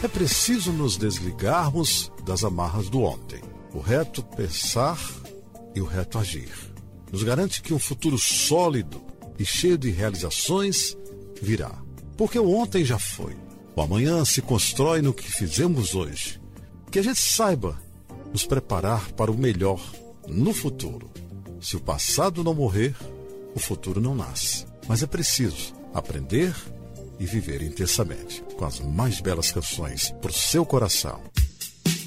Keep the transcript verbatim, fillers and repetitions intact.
É preciso nos desligarmos das amarras do ontem. O reto pensar e o reto agir nos garante que um futuro sólido e cheio de realizações virá. Porque o ontem já foi. O amanhã se constrói no que fizemos hoje. Que a gente saiba nos preparar para o melhor no futuro. Se o passado não morrer, o futuro não nasce. Mas é preciso aprender e viver intensamente, com as mais belas canções para o seu coração.